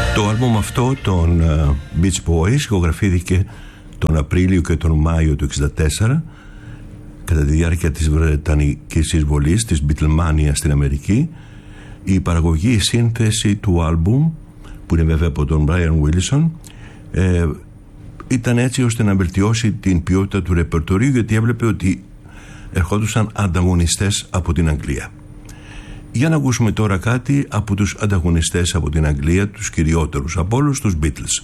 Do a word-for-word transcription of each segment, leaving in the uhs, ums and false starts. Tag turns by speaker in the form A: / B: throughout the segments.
A: Το άλμπουμ αυτό των Beach Boys ηχογραφήθηκε τον Απρίλιο και τον Μάιο του εξήντα τέσσερα κατά τη διάρκεια της Βρετανικής εισβολής της Beatlemania στην Αμερική. Η παραγωγή, η σύνθεση του άλμπουμ, που είναι βέβαια από τον Brian Wilson, ε, ήταν έτσι ώστε να βελτιώσει την ποιότητα του ρεπερτορίου, γιατί έβλεπε ότι ερχόντουσαν ανταγωνιστές από την Αγγλία. Για να ακούσουμε τώρα κάτι από τους ανταγωνιστές από την Αγγλία, τους κυριότερους από όλους, τους Beatles.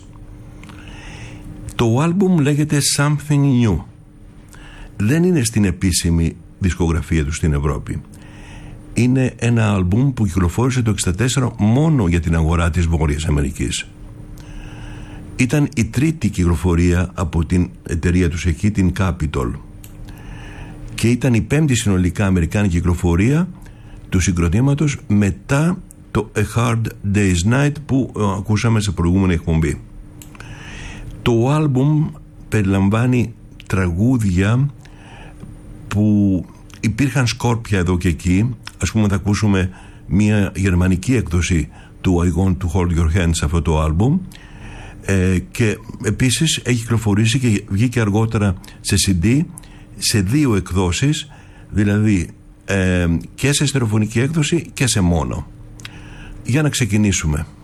A: Το άλμπουμ λέγεται Something New. Δεν είναι στην επίσημη δισκογραφία του στην Ευρώπη. Είναι ένα άλμπουμ που κυκλοφόρησε το εξήντα τέσσερα μόνο για την αγορά της Βόρειας Αμερικής. Ήταν η τρίτη κυκλοφορία από την εταιρεία τους εκεί, την Capitol, και ήταν η πέμπτη συνολικά αμερικάνικη κυκλοφορία του συγκροτήματος μετά το A Hard Day's Night που ακούσαμε σε προηγούμενη εκπομπή. Το άλμπουμ περιλαμβάνει τραγούδια που υπήρχαν σκόρπια εδώ και εκεί. Ας πούμε, θα ακούσουμε μια γερμανική έκδοση του I Want to Hold Your Hand σε αυτό το άλμπουμ, ε, και επίσης έχει κυκλοφορήσει και βγήκε αργότερα σε σι ντι σε δύο εκδόσεις, δηλαδή ε, και σε στερεοφωνική έκδοση και σε μόνο. Για να ξεκινήσουμε.